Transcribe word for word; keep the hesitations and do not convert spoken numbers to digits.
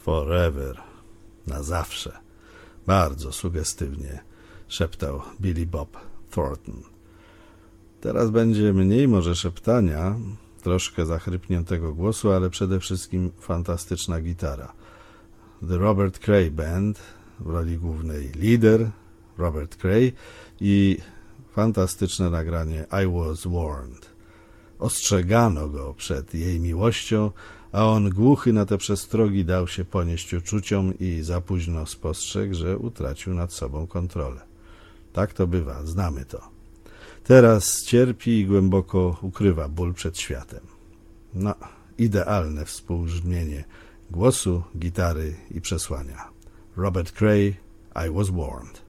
Forever. Na zawsze. Bardzo sugestywnie szeptał Billy Bob Thornton. Teraz będzie mniej może szeptania, troszkę zachrypniętego głosu, ale przede wszystkim fantastyczna gitara. The Robert Cray Band, w roli głównej lider Robert Cray i fantastyczne nagranie I Was Warned. Ostrzegano go przed jej miłością, a on głuchy na te przestrogi dał się ponieść uczuciom i za późno spostrzegł, że utracił nad sobą kontrolę. Tak to bywa, znamy to. Teraz cierpi i głęboko ukrywa ból przed światem. No, idealne współbrzmienie głosu, gitary i przesłania. Robert Cray, I Was Warned.